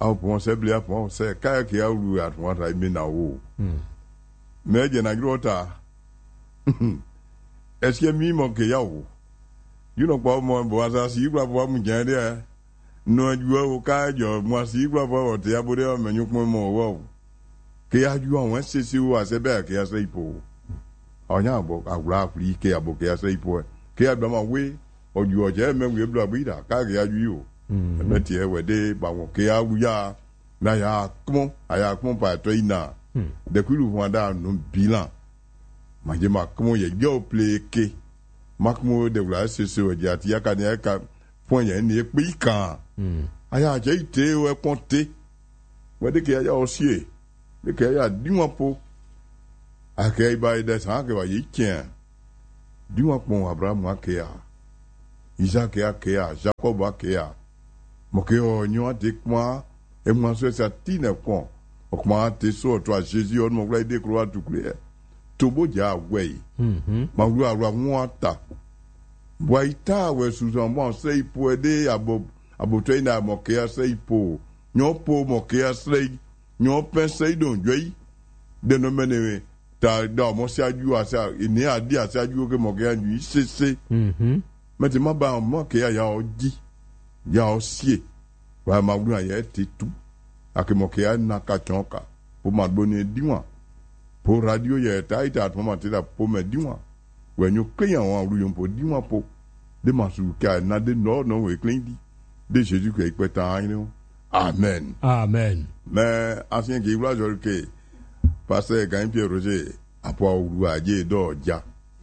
au pour se blia pour se kaya ki au at what I mean now. Meje na grota. Est-ce que mi mo ke yawo? You know pa mo bo asa si gba bo mu jan de. No ju o ka jo mo si gba bo te abode o menyu pon mo wo. Ke aju awon sese wo ase be ke ase ipo. Onya bo agura fri ke abo ke ase ipo. Ke agba ma we oju oje me we bla bida ka ke aju yo. Me tie we de ba won ke awu ya na ya kun pa to ina. De kulu wanda no bilan. Maje makmo ye jo play ke. Makmo de la sese o ja ti aka ni aka point ye ni pe kan. Aya je ite o ponte. We de ke ya osie. De ke ya diwan po. Ake ba de san ke ba yi kien. Diwan po Abraham ake ya. Isaac ake ya, Jacob ake ya. Mo ke o nyo ate kwa e mo so sa tine kon. O kwa te so to a Jésus on mo de croix tout clair. Tobo ja wey. Ma ru ara won ata. Boita we suzon mo sei puede abo trainer mo ke sei po. Nyo po mo ke sei. Nyo pen sei don joi. De no mene ta da mo si aju asa ni adi asa aju ke mo ke aju sese. Meti ma ba mo ke ya oji. Ya osie. Wa ma ru ya te tu. Ake mo ke na ka chonka. Po ma boni diwan. Po radio ye taita at moment la po me diwa when you clean on ru yon po diwa po de masu ka na de no we clean di de Jésus que ipeta yin. Amen. Mais ancien qui vla jol ke pasteur Gain Pierre Roger apo ru aje do ja